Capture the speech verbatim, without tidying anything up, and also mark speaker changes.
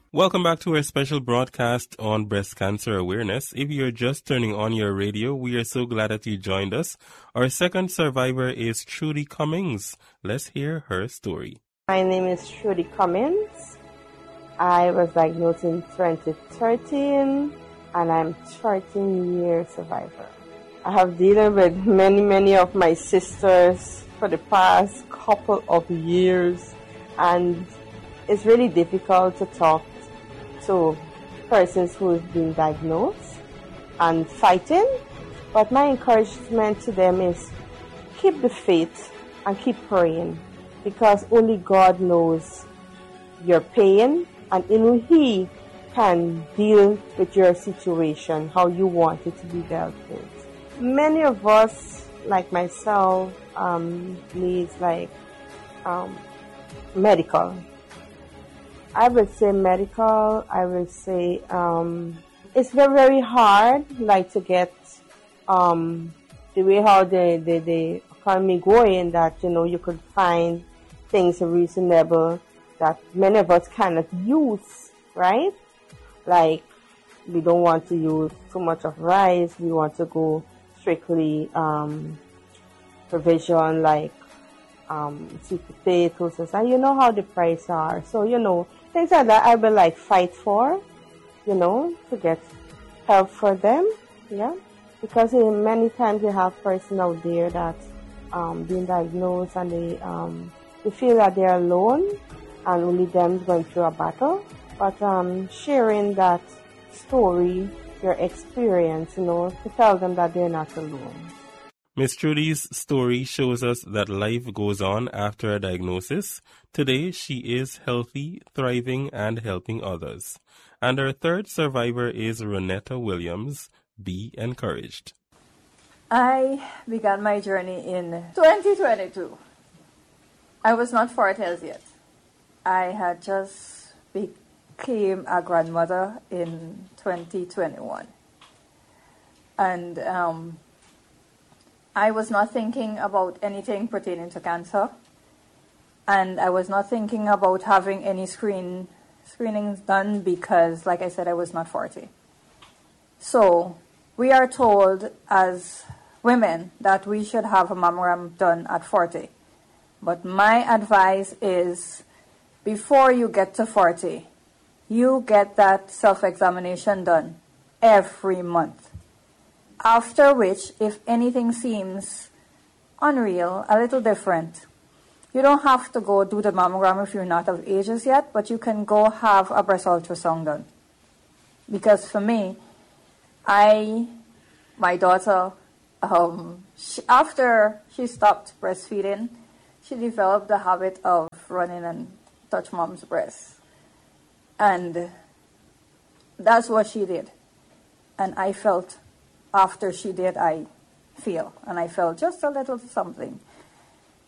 Speaker 1: Welcome back to our special broadcast on breast cancer awareness. If you're just turning on your radio, we are so glad that you joined us. Our second survivor is Trudy Cummings. Let's hear her story.
Speaker 2: My name is Trudy Cummings. I was diagnosed in twenty thirteen and I'm thirteen year survivor. I have dealt with many, many of my sisters for the past couple of years, and it's really difficult to talk to persons who have been diagnosed and fighting. But my encouragement to them is keep the faith and keep praying, because only God knows your pain and only He can deal with your situation, how you want it to be dealt with. Many of us, like myself, um, needs like um, medical. I would say medical, I would say um, it's very, very hard, like to get um, the way how the, the, the economy going, that, you know, you could find things reasonable that many of us cannot use, right? Like, we don't want to use too much of rice, we want to go strictly um, provision, like um, sweet potatoes, and you know how the price are. So, you know, things like that I will like fight for, you know, to get help for them, yeah. Because uh, many times you have persons out there that um being diagnosed and they um they feel that they're alone and only them going through a battle. But um sharing that story, your experience, you know, to tell them that they're not alone.
Speaker 1: Miss Trudy's story shows us that life goes on after a diagnosis. Today, she is healthy, thriving, and helping others. And our third survivor is Ronetta Williams. Be encouraged.
Speaker 3: I began my journey in twenty twenty-two. I was not forty yet. I had just became a grandmother in twenty twenty-one. And um, I was not thinking about anything pertaining to cancer. And I was not thinking about having any screen screenings done because, like I said, I was not forty. So we are told as women that we should have a mammogram done at forty. But my advice is, before you get to forty, you get that self-examination done every month. After which, if anything seems unreal, a little different, you don't have to go do the mammogram if you're not of ages yet, but you can go have a breast ultrasound done. Because for me, I, my daughter, um, she, after she stopped breastfeeding, she developed the habit of running and touch mom's breast. And that's what she did. And I felt, after she did, I feel, and I felt just a little something.